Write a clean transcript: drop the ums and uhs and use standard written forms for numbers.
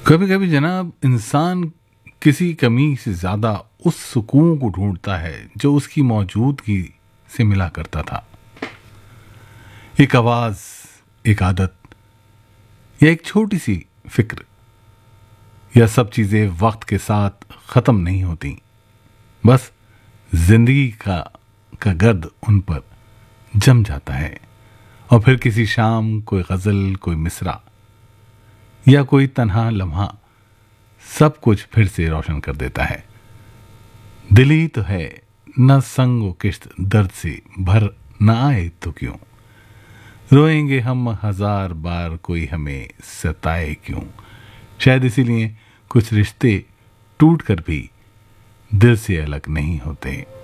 कभी कभी जनाब इंसान किसी कमी से ज्यादा उस सुकून को ढूंढता है जो उसकी मौजूदगी से मिला करता था। एक आवाज, एक आदत या एक छोटी सी फिक्र, यह सब चीजें वक्त के साथ खत्म नहीं होती। बस जिंदगी का गर्द उन पर जम जाता है और फिर किसी शाम कोई गजल, कोई मिसरा या कोई तन्हा लम्हा सब कुछ फिर से रोशन कर देता है। दिल ही तो है, न संग व किश्त दर्द से भर न आए तो क्यों, रोएंगे हम हजार बार कोई हमें सताए क्यों। शायद इसीलिए कुछ रिश्ते टूट कर भी दिल से अलग नहीं होते।